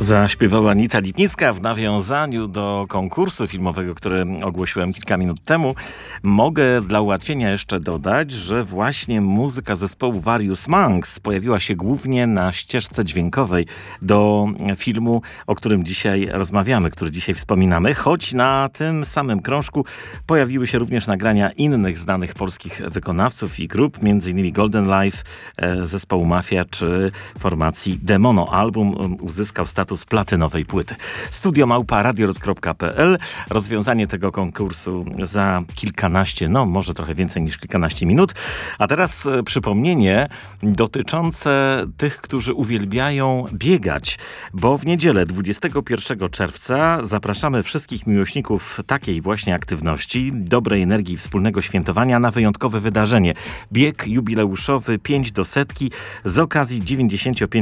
Zaśpiewała Anita Lipnicka w nawiązaniu do konkursu filmowego, który ogłosiłem kilka minut temu. Mogę dla ułatwienia jeszcze dodać, że właśnie muzyka zespołu Various Monks pojawiła się głównie na ścieżce dźwiękowej do filmu, o którym dzisiaj rozmawiamy, który dzisiaj wspominamy, choć na tym samym krążku pojawiły się również nagrania innych znanych polskich wykonawców i grup, m.in. Golden Life, zespołu Mafia czy formacji Demono. Album uzyskał status platynowej płyty. studio@radiorock.pl. Rozwiązanie tego konkursu za kilkanaście, może trochę więcej niż kilkanaście minut. A teraz przypomnienie dotyczące tych, którzy uwielbiają biegać, bo w niedzielę 21 czerwca zapraszamy wszystkich miłośników takiej właśnie aktywności, dobrej energii i wspólnego świętowania na wyjątkowe wydarzenie. Bieg jubileuszowy 5 do setki z okazji 95